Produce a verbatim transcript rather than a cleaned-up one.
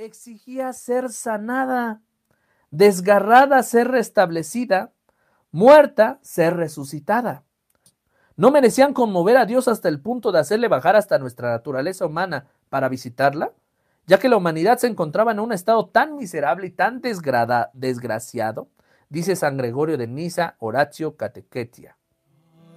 exigía ser sanada, desgarrada, ser restablecida, muerta, ser resucitada. ¿No merecían conmover a Dios hasta el punto de hacerle bajar hasta nuestra naturaleza humana para visitarla? Ya que la humanidad se encontraba en un estado tan miserable y tan desgrada, desgraciado, dice San Gregorio de Nisa, Horatio Catequetia.